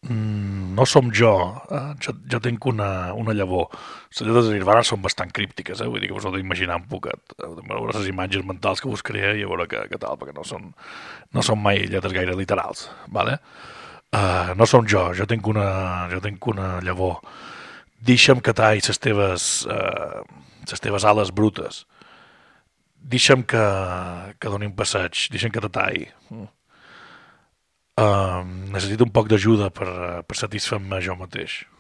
No som jo tinc una llavor. Les lletres de Nirvana són bastant críptiques, vull dir que us ho heu d'imaginar un poquet. Heu de veure les imatges mentals que buscaré i a veure què tal, perquè no són mai lletres gaire literals, vale? No som jo tinc una llavor. Deixa'm que talli les teves ales brutes. Deixa'm que doni un passeig, deixa'm que te talli. Necessito un poc d'ajuda per satisfer-me jo mateix.